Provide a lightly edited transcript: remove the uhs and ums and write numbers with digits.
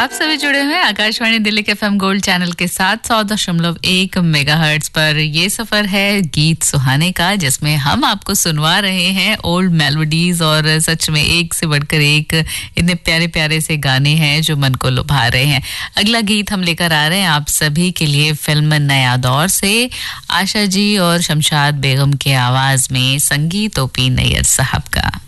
आप सभी जुड़े हुए हैं आकाशवाणी दिल्ली के एफएम गोल्ड चैनल के साथ 100.1 मेगाहर्ट्ज पर। ये सफर है गीत सुहाने का, जिसमें हम आपको सुनवा रहे हैं ओल्ड मेलोडीज और सच में एक से बढ़कर एक इतने प्यारे प्यारे से गाने हैं जो मन को लुभा रहे हैं। अगला गीत हम लेकर आ रहे हैं आप सभी के लिए फिल्म नया दौर से, आशा जी और शमशाद बेगम के आवाज में संगीत ओपी नैयर साहब का।